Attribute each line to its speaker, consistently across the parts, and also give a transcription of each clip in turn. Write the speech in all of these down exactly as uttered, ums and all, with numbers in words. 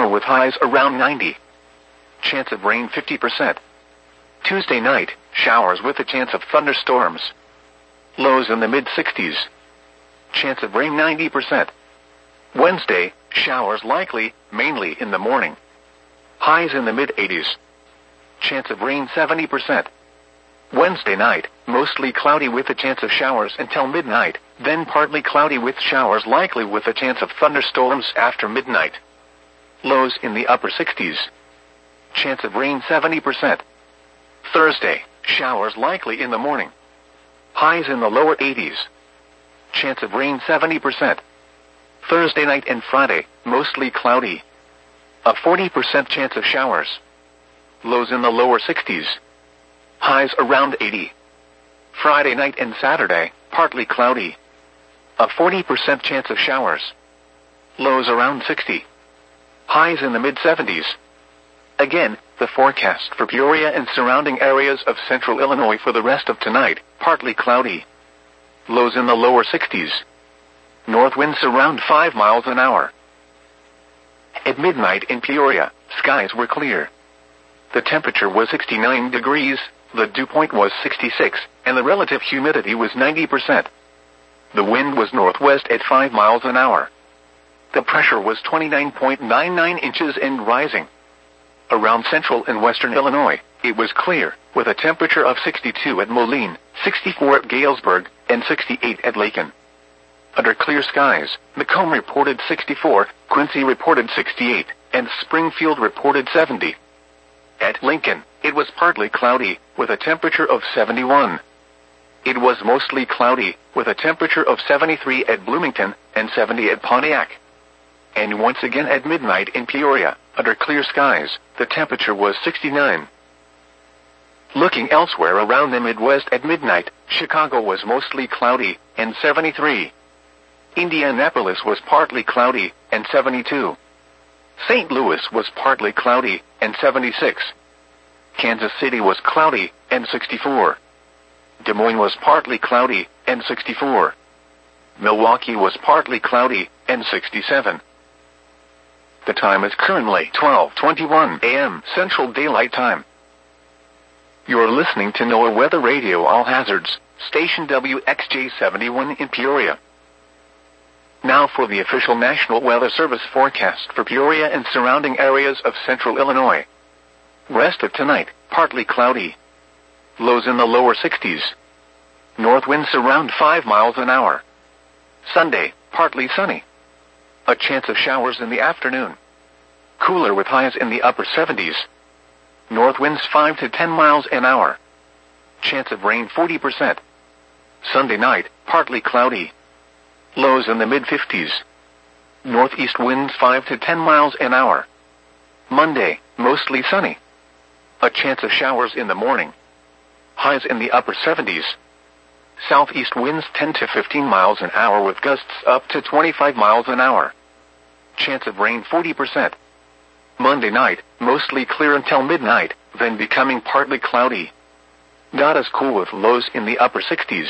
Speaker 1: Warmer with highs around ninety. Chance of rain fifty percent. Tuesday night, showers with a chance of thunderstorms. Lows in the mid-sixties. Chance of rain ninety percent. Wednesday, showers likely, mainly in the morning. Highs in the mid-eighties. Chance of rain seventy percent. Wednesday night, mostly cloudy with a chance of showers until midnight, then partly cloudy with showers likely with a chance of thunderstorms after midnight. Lows in the upper sixties. Chance of rain seventy percent. Thursday, showers likely in the morning. Highs in the lower eighties. Chance of rain seventy percent. Thursday night and Friday, mostly cloudy. A forty percent chance of showers. Lows in the lower sixties. Highs around eighty. Friday night and Saturday, partly cloudy. A forty percent chance of showers. Lows around sixty. Highs in the mid-seventies. Again, the forecast for Peoria and surrounding areas of central Illinois for the rest of tonight, partly cloudy. Lows in the lower sixties. North winds around five miles an hour. At midnight in Peoria, skies were clear. The temperature was sixty-nine degrees, the dew point was sixty-six, and the relative humidity was ninety percent. The wind was northwest at five miles an hour. The pressure was twenty-nine point nine nine inches and rising. Around central and western Illinois, it was clear, with a temperature of sixty-two at Moline, sixty-four at Galesburg, and sixty-eight at Lakin. Under clear skies, Macomb reported sixty-four, Quincy reported sixty-eight, and Springfield reported seventy. At Lincoln, it was partly cloudy, with a temperature of seventy-one. It was mostly cloudy, with a temperature of seventy-three at Bloomington, and seventy at Pontiac. And once again at midnight in Peoria, under clear skies, the temperature was sixty-nine. Looking elsewhere around the Midwest at midnight, Chicago was mostly cloudy, and seventy-three. Indianapolis was partly cloudy, and seventy-two. Saint Louis was partly cloudy, and seventy-six. Kansas City was cloudy, and sixty-four. Des Moines was partly cloudy, and sixty-four. Milwaukee was partly cloudy, and sixty-seven. The time is currently twelve twenty-one a m Central Daylight Time. You're listening to NOAA Weather Radio All Hazards, station W X J seventy-one in Peoria. Now for the official National Weather Service forecast for Peoria and surrounding areas of central Illinois. Rest of tonight, partly cloudy. Lows in the lower sixties. North winds around five miles an hour. Sunday, partly sunny. A chance of showers in the afternoon. Cooler with highs in the upper seventies. North winds five to ten miles an hour. Chance of rain forty percent. Sunday night, partly cloudy. Lows in the mid-fifties. Northeast winds five to ten miles an hour. Monday, mostly sunny. A chance of showers in the morning. Highs in the upper seventies. Southeast winds ten to fifteen miles an hour with gusts up to twenty-five miles an hour. Chance of rain forty percent. Monday night, mostly clear until midnight, then becoming partly cloudy. Not as cool with lows in the upper sixties.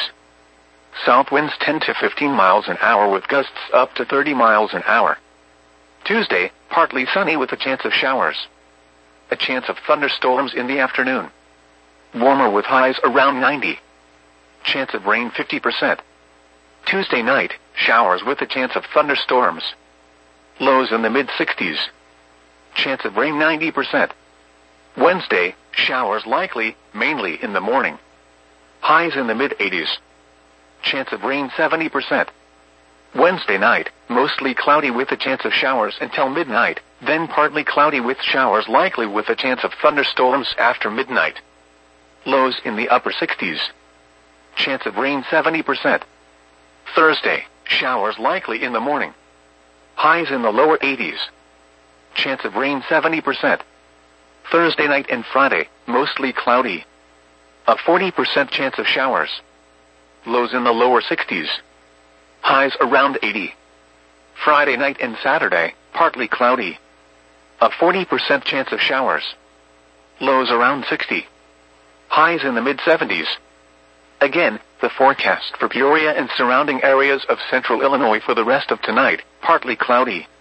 Speaker 1: South winds ten to fifteen miles an hour with gusts up to thirty miles an hour. Tuesday, partly sunny with a chance of showers. A chance of thunderstorms in the afternoon. Warmer with highs around ninety. Chance of rain fifty percent. Tuesday night, showers with a chance of thunderstorms. Lows in the mid-sixties. Chance of rain ninety percent. Wednesday, showers likely, mainly in the morning. Highs in the mid-eighties. Chance of rain seventy percent. Wednesday night, mostly cloudy with a chance of showers until midnight, then partly cloudy with showers likely with a chance of thunderstorms after midnight. Lows in the upper sixties. Chance of rain seventy percent. Thursday, showers likely in the morning. Highs in the lower eighties. Chance of rain seventy percent. Thursday night and Friday, mostly cloudy. A forty percent chance of showers. Lows in the lower sixties. Highs around eighty. Friday night and Saturday, partly cloudy. A forty percent chance of showers. Lows around sixty. Highs in the mid-seventies. Again, the forecast for Peoria and surrounding areas of central Illinois for the rest of tonight, partly cloudy.